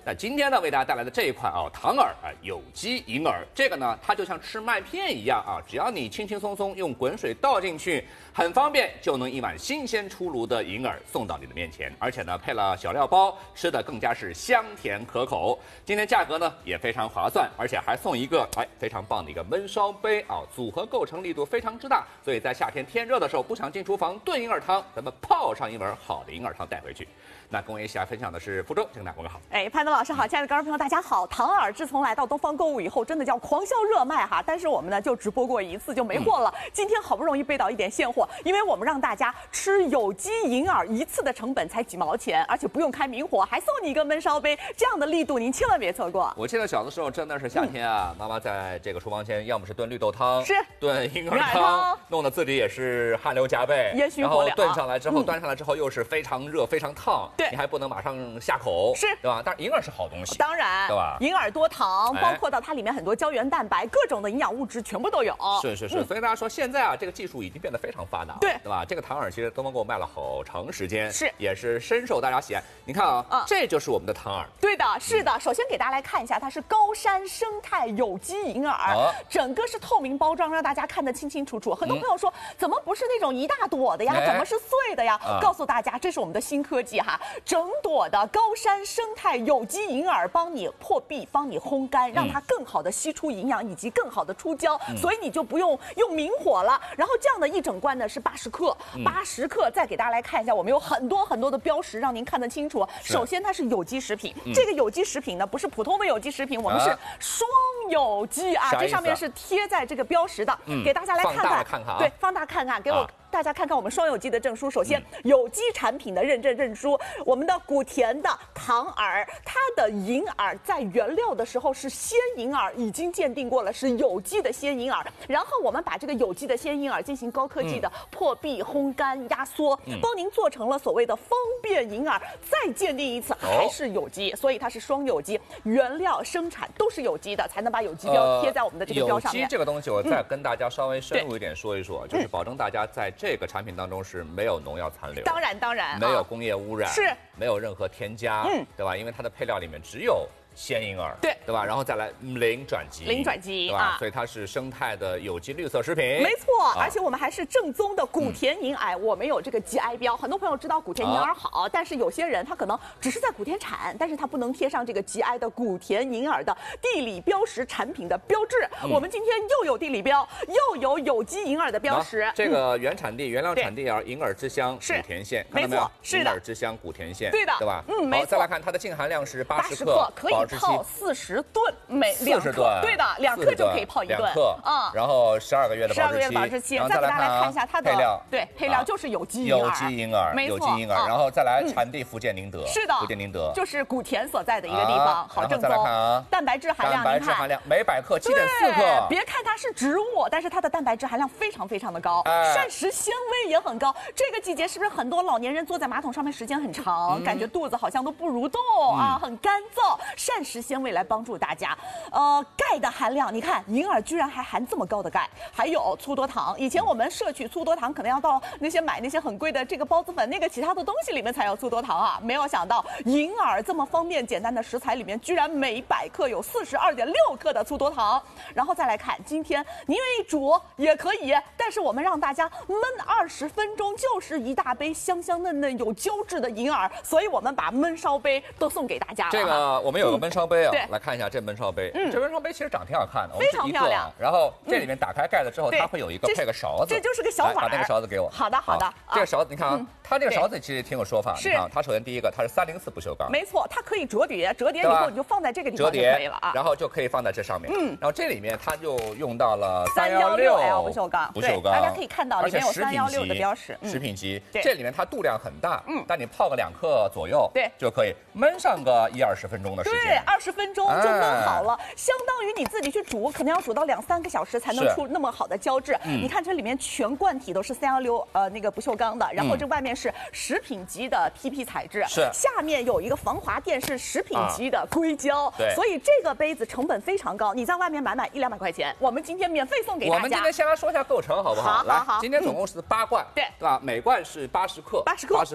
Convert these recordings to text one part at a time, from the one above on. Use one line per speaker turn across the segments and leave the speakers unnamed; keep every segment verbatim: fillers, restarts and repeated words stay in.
那今天呢，为大家带来的这一款啊，糖饵啊，有机银饵，这个呢，它就像吃麦片一样啊，只要你轻轻松松用滚水倒进去，很方便，就能一碗新鲜出炉的银饵送到你的面前，而且呢，配了小料包，吃的更加是香甜可口。今天价格呢也非常划算，而且还送一个哎非常棒的一个焖烧杯啊，组合构成力度非常之大，所以在夏天天热的时候，不想进厨房炖银饵汤，咱们泡上一碗好的银饵汤带回去。那跟我一起来分享的是福州，请大家问个好。
哎，潘东老师好，亲爱的观众朋友大家好。糖饵自从来到东方购物以后，真的叫狂销热卖哈，但是我们呢就直播过一次就没货了。嗯、今天好不容易备到一点现货，因为我们让大家吃有机银饵一次的成本才几毛钱，而且不用开明火，还送你一个焖烧杯，这样的力度您千万别错过。
我记得小的时候真的是夏天啊，嗯、妈妈在这个厨房前，要么是炖绿豆汤，
是
炖银饵汤，弄得自己也是汗流浃背，
烟熏火燎。
然后炖上来之后，嗯、端上来之后又是非常热、非常烫，
对，
你还不能马上下口，
是，
对吧？但是银饵是好东西，
当然，
对吧？
银饵多糖，包括到它里面很多胶原蛋白，各种的营养物质全部都有。
是是是，嗯、所以大家说现在啊，这个技术已经变得非常发达，
对，
对吧？这个糖饵其实东方给我卖了好长时间，
是，
也是深受大家喜爱。你看啊，嗯、这就是我们的糖饵。
对的，是的。首先给大家来看一下，它是高山生态有机银饵，啊、整个是透明包装，让大家看得清清楚楚。很多朋友说，嗯、怎么不是那种一大朵的呀？哎、怎么是碎的呀？啊、告诉大家，这是我们的新科技哈，整朵的高山生态有机银饵帮你破壁，帮你烘干，让它更好的吸出营养以及更好的出胶，嗯、所以你就不用用明火了。然后这样的一整罐呢是八十克，八十克。再给大家来看一下，我们有很多很多的标识，让您看得清楚。首先它是有机食品，嗯、这个有机食品呢不是普通的有机食品，我们是双有机啊，这上面是贴在这个标识的，嗯、给大家来看看，
放大看看啊，
对，放大看看，给我。啊大家看看我们双有机的证书。首先，有机产品的认证证书，我们的古田的糖饵，它的银饵在原料的时候是鲜银饵，已经鉴定过了是有机的鲜银饵。然后我们把这个有机的鲜银饵进行高科技的破壁、烘干、压缩，帮您做成了所谓的方便银饵，再鉴定一次还是有机，所以它是双有机，原料生产都是有机的，才能把有机标贴在我们的这个标上面。
有机这个东西，我再跟大家稍微深入一点说一说，就是保证大家在这个产品当中是没有农药残留，
当然当然，
没有工业污染，
是
没有任何添加，嗯，对吧？因为它的配料里面只有鲜银饵，
对
对吧？然后再来零转基因，
零转基因，
对吧？啊、所以它是生态的有机绿色食品，
没错。啊、而且我们还是正宗的古田银饵，嗯、我们有这个 G I 标。很多朋友知道古田银饵好，啊、但是有些人他可能只是在古田产，但是他不能贴上这个 G I 的古田银饵的地理标识产品的标志。嗯、我们今天又有地理标，又有有机银饵的标识。
啊、这个原产地、原料产地啊，银饵之乡古田县，
没错，是的，
银饵之乡古田县，
对的，
对吧？
嗯，没错。
再来看它的净含量是八十
克，可以泡四十。十吨每两克，对的，两克就可以泡一顿，
两克，嗯，然后十二个月的保质期，
十二个月的保质期。再给大家来看一下它的
配料，
对，配料就是有机银饵，
有机银饵，有机银饵。然后再来产地福建宁德，
是的，
福建宁德
就是古田所在的一个地方，好正宗。
再来看啊，
蛋白质含量，
蛋白质含量每百克七点四克。
别看它是植物，但是它的蛋白质含量非常非常的高，膳食纤维也很高。这个季节是不是很多老年人坐在马桶上面时间很长，感觉肚子好像都不蠕动啊，很干燥？膳食纤维来帮助大家。呃，钙的含量，你看银饵居然还含这么高的钙，还有粗多糖。以前我们摄取粗多糖，可能要到那些买那些很贵的这个孢子粉、那个其他的东西里面才有粗多糖啊。没有想到银饵这么方便简单的食材里面，居然每百克有四十二点六克的粗多糖。然后再来看，今天您愿意煮也可以，但是我们让大家焖二十分钟，就是一大杯香香嫩嫩有胶质的银饵，所以我们把焖烧杯都送给大家了。
这个我们有个焖烧杯啊，
嗯、
来看一下这焖烧杯。
嗯，
这焖烧杯其实长挺好看的，
非常漂亮。
然后这里面打开盖子之后，它会有一个配个勺子，
这就是个小碗。
把那个勺子给我。
好的，好的。
这个勺子你看啊，它这个勺子其实挺有说法。
是
啊，它首先第一个它是三零四不锈钢，
没错，它可以折叠，折叠以后你就放在这个地方就可以了啊。
然后就可以放在这上面。嗯，然后这里面它就用到了
三幺六 L 不锈钢，
不锈钢，
大家可以看到里面有三幺六的标识，
食品级。这里面它度量很大，嗯，但你泡个两克左右，
对，
就可以焖上个一二十分钟的时间。
对，二十分钟就焖好了，相当于你自己去煮，可能要煮到两三个小时才能出那么好的胶质。你看这里面全罐体都是三幺六呃那个不锈钢的，然后这外面是食品级的 P P 材质，
是
下面有一个防滑垫是食品级的硅胶，
对，
所以这个杯子成本非常高，你在外面买买一两百块钱，我们今天免费送给大家。
我们今天先来说一下构成好不好？
好，好，好。
今天总共是八罐，
对，
对吧？每罐是八十克，
八十克，
八十克。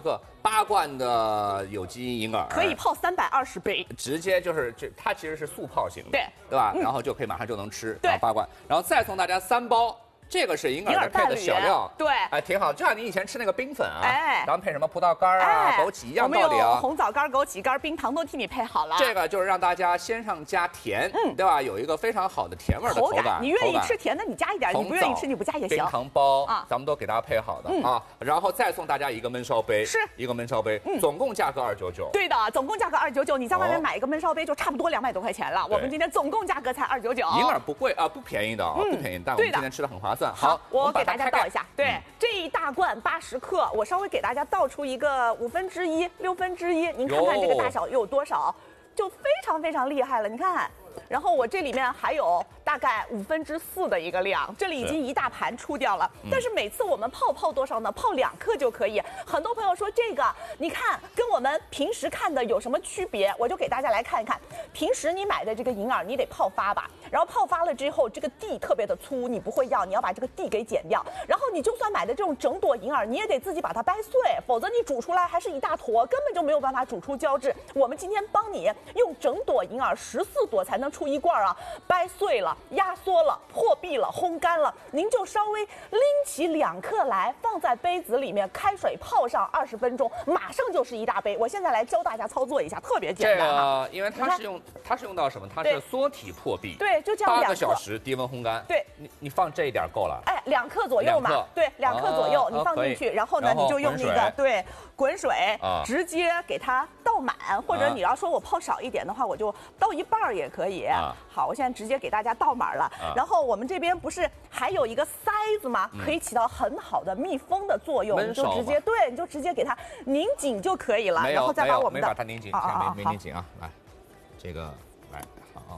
八罐的有机银耳，
可以泡三百二十杯，
直接就是这它其实是速泡型的，
对
对吧？
嗯、
然后就可以马上就能吃，
对，
八罐，然后再送大家三包。这个是银耳的配的小料，
对，
哎，挺好，就像你以前吃那个冰粉啊，
哎，
然后配什么葡萄干啊、
哎、
枸杞一样道理啊。
红枣干、枸杞干、冰糖都替你配好了。
这个就是让大家先上加甜，嗯，对吧？有一个非常好的甜味的口感。
你愿意吃甜的，你加一点；你不愿意吃，你不加也行。
冰糖包啊，咱们都给大家配好的、嗯、啊，然后再送大家一个焖烧杯，
是
一个焖烧杯，嗯，总共价格二九九。
对的，总共价格二九九。你在外面买一个焖烧杯就差不多两百多块钱了。我们今天总共价格才二九九。
银耳不贵啊，不便宜的啊，不便宜，但我们今天吃的很划算。好，
我给大家倒一下。对，嗯、这一大罐八十克，我稍微给大家倒出一个五分之一、六分之一，您看看这个大小有多少，就非常非常厉害了。你看，然后我这里面还有大概五分之四的一个量，这里已经一大盘出掉了。但是每次我们泡泡多少呢？泡两克就可以。很多朋友说这个，你看跟我们平时看的有什么区别？我就给大家来看一看。平时你买的这个银耳，你得泡发吧，然后泡发了之后，这个蒂特别的粗，你不会要，你要把这个蒂给剪掉。然后你就算买的这种整朵银耳，你也得自己把它掰碎，否则你煮出来还是一大坨，根本就没有办法煮出胶质。我们今天帮你用整朵银耳十四朵才能出一罐啊，掰碎了。压缩了、破壁了、烘干了，您就稍微拎起两克来，放在杯子里面，开水泡上二十分钟，马上就是一大杯。我现在来教大家操作一下，特别简单啊。
这个因为它是用它是用到什么？它是缩体破壁。
对，就这样两克。
八个小时低温烘干。
对，
你你放这一点够了。
哎，两克左右嘛。对，两克左右，你放进去，然后呢，你就用那个对滚水直接给它倒满，或者你要说我泡少一点的话，我就倒一半也可以。好，我现在直接给大家倒满了。然后我们这边不是还有一个塞子吗？可以起到很好的密封的作用，你就直接对，你就直接给它拧紧就可以了。然后再把我们的
没把它拧紧，没没拧紧啊，来，这个来好。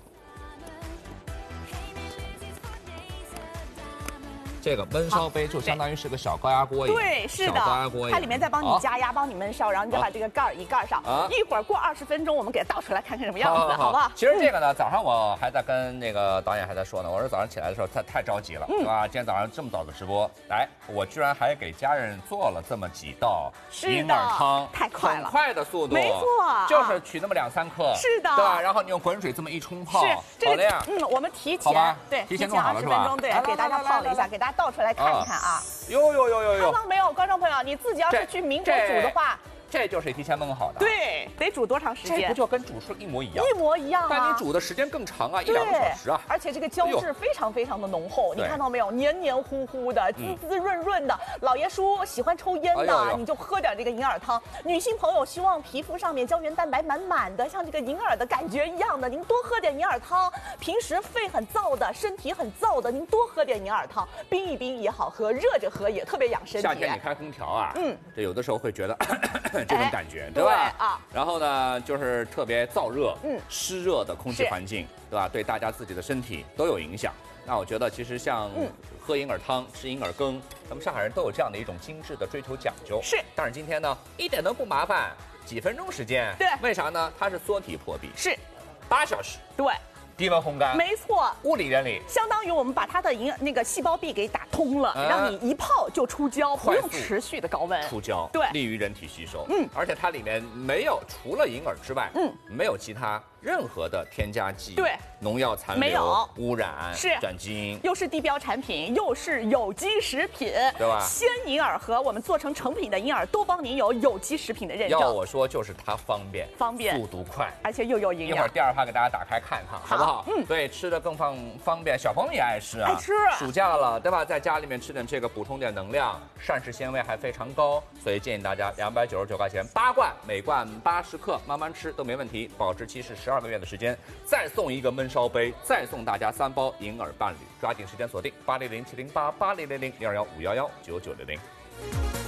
这个焖烧杯就相当于是个小高压锅一样，
对，是的，高压锅它里面再帮你加压，帮你焖烧，然后你再把这个盖儿一盖上，一会儿过二十分钟，我们给它倒出来看看什么样子，好不好？
其实这个呢，早上我还在跟那个导演还在说呢，我说早上起来的时候太太着急了，是吧？今天早上这么早的直播，来，我居然还给家人做了这么几道银耳汤，
太快了，
很快的速度，
没错，
就是取那么两三克，
是的，
对吧？然后你用滚水这么一冲泡，
是，好的呀，嗯，我们提前对
提前弄好了是吧？
对，给大家泡了一下，给大家倒出来看一看啊！
哟哟哟哟哟！
看到没有，观众朋友，你自己要是去民国煮的话，
这就是提前焖好的。
对，得煮多长时间？
这不就跟煮出一模一样？
一模一样啊！
但你煮的时间更长啊，一两个小时啊！
而且这个胶质非常非常的浓厚，你看到没有？黏黏糊糊的，滋滋润润的。老爷叔喜欢抽烟的，你就喝点这个银耳汤。女性朋友希望皮肤上面胶原蛋白满满的，像这个银耳的感觉一样的，您多喝点银耳汤。平时肺很燥的，身体很燥的，您多喝点银耳汤，冰一冰也好喝，热着喝也特别养身体。
夏天你开空调啊，嗯，这有的时候会觉得这种感觉，对吧？啊，然后呢，就是特别燥热，嗯，湿热的空气环境，对吧？对大家自己的身体都有影响。那我觉得其实像喝银耳汤、吃银耳羹，咱们上海人都有这样的一种精致的追求讲究。
是，
但是今天呢，一点都不麻烦，几分钟时间。
对，
为啥呢？它是缩体破壁，
是，
八小时。
对。
低温烘干，
没错，
物理原理，
相当于我们把它的银那个细胞壁给打通了，嗯、让你一泡就出胶，不用持续的高温
出胶，
对，
利于人体吸收。嗯，而且它里面没有除了银耳之外，嗯，没有其他任何的添加剂，
对，
农药残留，
没有
污染，
是
转基因，
又是地标产品，又是有机食品，
对吧？
鲜银耳和我们做成成品的银耳都帮您有有机食品的认证。
要我说就是它方便，
方便，
速度快，
而且又有营养。
一会儿第二趴给大家打开看看，好不好？嗯，对，吃的更方方便，小朋友也爱吃啊，
爱吃。
暑假了，对吧？在家里面吃点这个，补充点能量，膳食纤维还非常高，所以建议大家两百九十九块钱八罐，每罐八十克，慢慢吃都没问题，保质期是十二个月的时间。再送一个焖烧杯，再送大家三包银耳伴侣，抓紧时间锁定八零零七零八八零零零零二幺五幺幺九九零零。